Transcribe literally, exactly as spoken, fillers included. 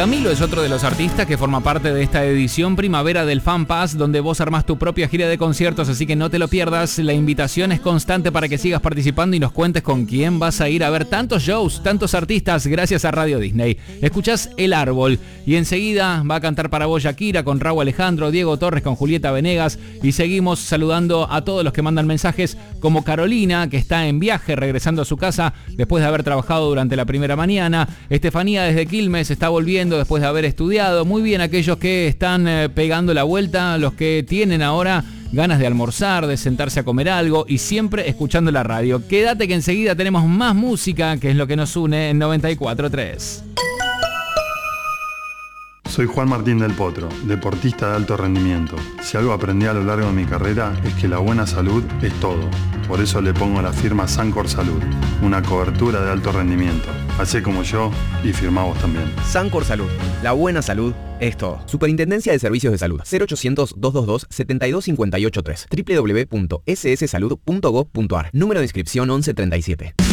Camilo es otro de los artistas que forma parte de esta edición primavera del Fan Pass, donde vos armás tu propia gira de conciertos, así que no te lo pierdas. La invitación es constante para que sigas participando y nos cuentes con quién vas a ir a ver tantos shows, tantos artistas, gracias a Radio Disney. Escuchás El Árbol y enseguida va a cantar para vos Shakira con Raúl Alejandro, Diego Torres con Julieta Venegas, y seguimos saludando a todos los que mandan mensajes, como Carolina, que está en viaje regresando a su casa después de haber trabajado durante la primera mañana. Estefanía desde Quilmes está volviendo después de haber estudiado. Muy bien aquellos que están eh, pegando la vuelta, los que tienen ahora ganas de almorzar, de sentarse a comer algo y siempre escuchando la radio. Quédate que enseguida tenemos más música, que es lo que nos une en noventa y cuatro tres. Soy Juan Martín del Potro, deportista de alto rendimiento. Si algo aprendí a lo largo de mi carrera es que la buena salud es todo. Por eso le pongo la firma Sancor Salud, una cobertura de alto rendimiento. Hacé como yo y firmá vos también. Sancor Salud, la buena salud es todo. Superintendencia de Servicios de Salud. cero ochocientos, doscientos veintidós, setenta y dos cincuenta y ocho tres. doble u doble u doble u punto ese ese salud punto gov punto ar. Número de inscripción once treinta y siete.